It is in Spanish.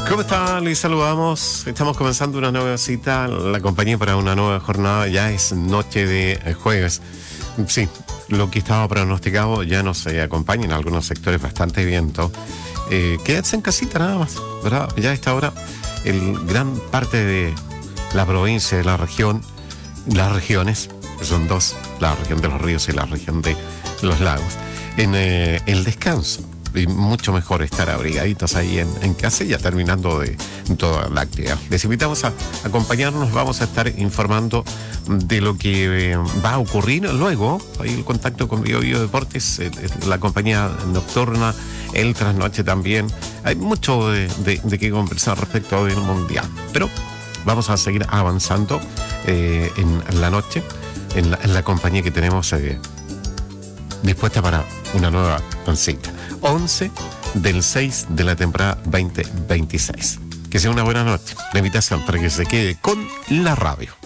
¿Cómo está? Les saludamos. Estamos comenzando una nueva cita, la compañía para una nueva jornada. Ya es noche de jueves. Sí, lo que estaba pronosticado ya nos acompaña en algunos sectores bastante viento. Quédense en casita nada más, ¿verdad? Ya a esta hora, gran parte de la provincia, de la región, las regiones, son dos, la región de los ríos y la región de los lagos, en el descanso. Y mucho mejor estar abrigaditos ahí en casa y ya terminando de toda la actividad. Les invitamos a acompañarnos, vamos a estar informando de lo que va a ocurrir luego. Hay el contacto con Bio Deportes, la compañía nocturna, el trasnoche también. Hay mucho de qué conversar respecto del Mundial. Pero vamos a seguir avanzando en la noche, en la compañía que tenemos dispuesta para una nueva cita. 11 del 6 de la temporada 2026. Que sea una buena noche. La invitación para que se quede con la radio.